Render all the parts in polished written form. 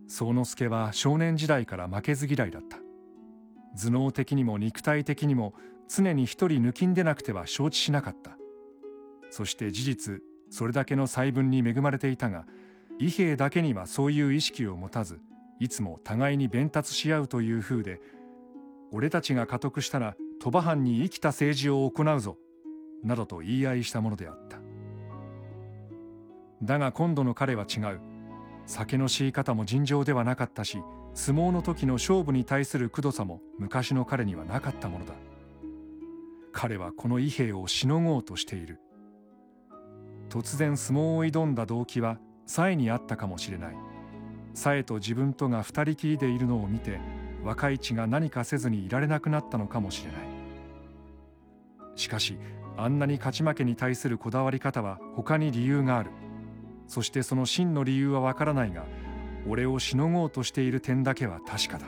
宗之助は少年時代から負けず嫌いだった。頭脳的にも肉体的にも常に一人抜きんでなくては承知しなかった。そして事実それだけの才分に恵まれていたが、伊兵衛だけにはそういう意識を持たず、いつも互いに弁達し合うという風で、俺たちが家督したら鳥羽藩に生きた政治を行うぞなどと言い合いしたものであった。だが今度の彼は違う。酒の吸い方も尋常ではなかったし、相撲の時の勝負に対するくどさも昔の彼にはなかったものだ。彼はこの伊兵衛をしのごうとしている。突然相撲を挑んだ動機は紗江にあったかもしれない。紗江と自分とが二人きりでいるのを見て、若市が何かせずにいられなくなったのかもしれない。しかしあんなに勝ち負けに対するこだわり方は他に理由がある。そしてその真の理由はわからないが、俺をしのごうとしている点だけは確かだ。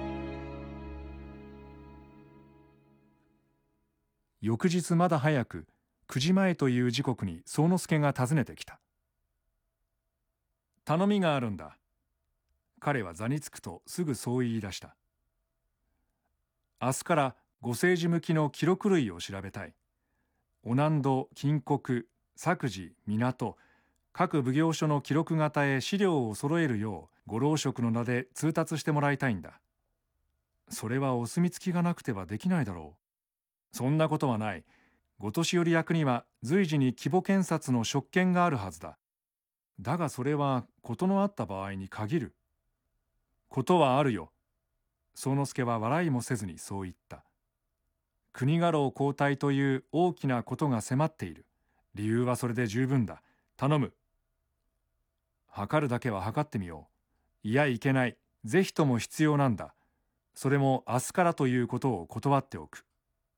翌日まだ早く9時前という時刻に宗之助が訪ねてきた。頼みがあるんだ。彼は座につくとすぐそう言い出した。明日からご政治向きの記録類を調べたい。御南土、近国、作事、港、各奉行所の記録型へ資料を揃えるようご老職の名で通達してもらいたいんだ。それはお墨付きがなくてはできないだろう。そんなことはない。ご年寄り役には随時に規模検察の職権があるはずだ。だがそれは事のあった場合に限る。ことはあるよ。宗之助は笑いもせずにそう言った。国家老交代という大きなことが迫っている。理由はそれで十分だ。頼む。測るだけは測ってみよう。いやいけない。ぜひとも必要なんだ。それも明日からということを断っておく。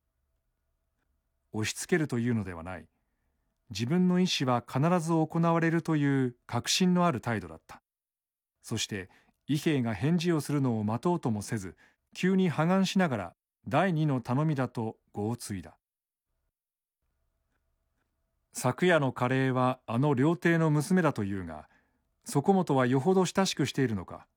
押し付けるというのではない。自分の意思は必ず行われるという確信のある態度だった。そして伊兵衛が返事をするのを待とうともせず、急に破顔しながら第二の頼みだと語を継いだ。昨夜のカレーはあの料亭の娘だというが、そこもとはよほど親しくしているのか。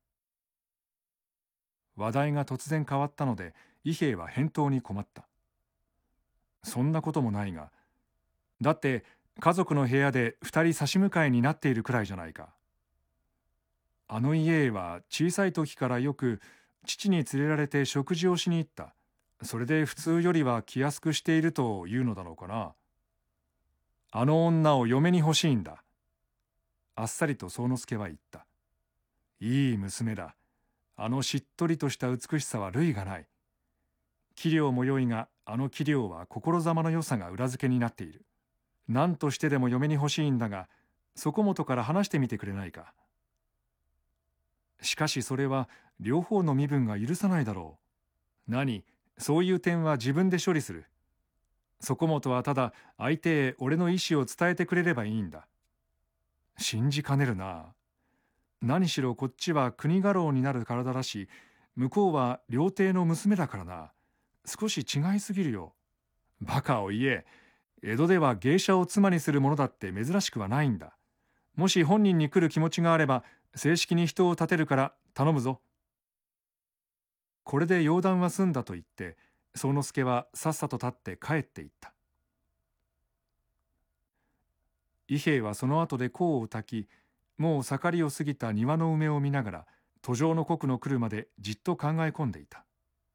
話題が突然変わったので伊兵衛は返答に困った。そんなこともないが、だって家族の部屋で二人差し向かいになっているくらいじゃないか。あの家へは小さい時からよく父に連れられて食事をしに行った。それで普通よりは気安くしているというのだろうかな。あの女を嫁に欲しいんだ。あっさりと宗之助は言った。いい娘だ。あのしっとりとした美しさは類がない。器量も良いが、あの器量は心ざまの良さが裏付けになっている。何としてでも嫁に欲しいんだが、そこもとから話してみてくれないか。しかしそれは両方の身分が許さないだろう。何、そういう点は自分で処理する。そこもとはただ相手へ俺の意思を伝えてくれればいいんだ。信じかねるな。何しろこっちは国家老になる体だし、向こうは料亭の娘だからな。少し違いすぎるよ。バカを言え。江戸では芸者を妻にするものだって珍しくはないんだ。もし本人に来る気持ちがあれば正式に人を立てるから頼むぞ。これで用談は済んだと言って宗之助はさっさと立って帰っていった。伊兵衛はその後で香を焚き、もう盛りを過ぎた庭の梅を見ながら途上の刻の来るまでじっと考え込んでいた。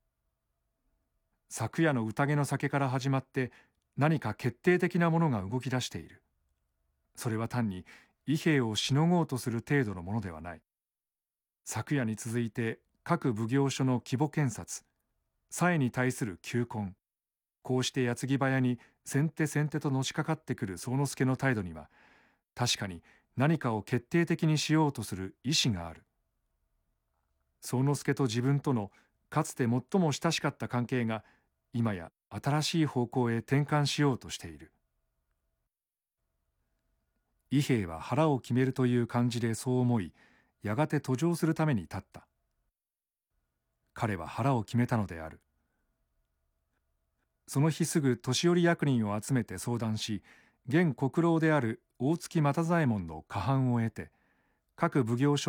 昨夜の宴の酒から始まって何か決定的なものが動き出している。それは単に伊兵衛をしのごうとする程度のものではない。昨夜に続いて各奉行所の規模検察、紗江に対する求婚、こうして矢継ぎ早に先手先手とのしかかってくる宗之助の態度には、確かに何かを決定的にしようとする意志がある。宗之助と自分とのかつて最も親しかった関係が今や新しい方向へ転換しようとしている。伊兵衛は腹を決めるという感じでそう思い、やがて途上するために立った。彼は腹を決めたのである。その日すぐ年寄り役人を集めて相談し、現国老である大月又左衛門の過半を得て、各奉行所